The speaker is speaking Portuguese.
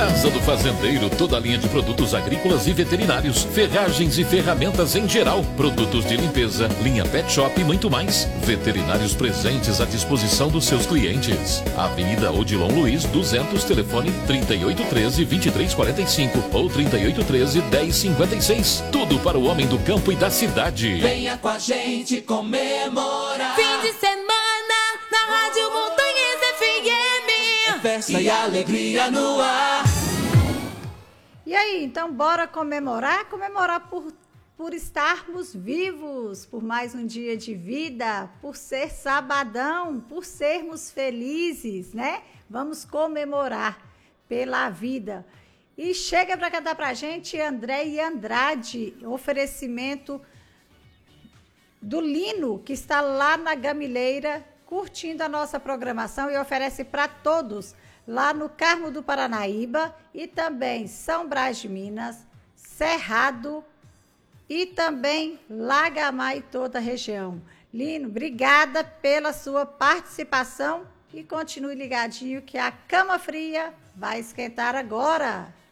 Casa do Fazendeiro, toda a linha de produtos agrícolas e veterinários, ferragens e ferramentas em geral, produtos de limpeza, linha pet shop e muito mais. Veterinários presentes à disposição dos seus clientes. Avenida Odilon Luiz, 200, telefone 3813-2345 ou 3813-1056. Tudo para o homem do campo e da cidade. Venha com a gente comemorar. Fim de semana na Rádio Montanhas FM. É festa e alegria no ar. E aí, então bora comemorar? Comemorar por estarmos vivos, por mais um dia de vida, por ser sabadão, por sermos felizes, né? Vamos comemorar pela vida. E chega para cantar pra gente André e Andrade, oferecimento do Lino, que está lá na Gamileira, curtindo a nossa programação e oferece para todos, lá no Carmo do Paranaíba e também São Brás de Minas, Cerrado e também Lagamar e toda a região. Lino, obrigada pela sua participação e continue ligadinho que a cama fria vai esquentar agora.